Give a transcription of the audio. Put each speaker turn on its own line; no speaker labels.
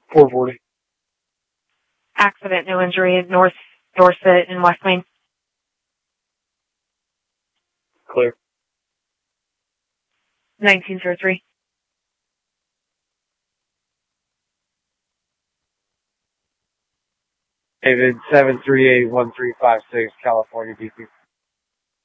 440.
Accident, no injury at North Dorset and West Main.
Clear.
1903.
David 738-1356, California, DC.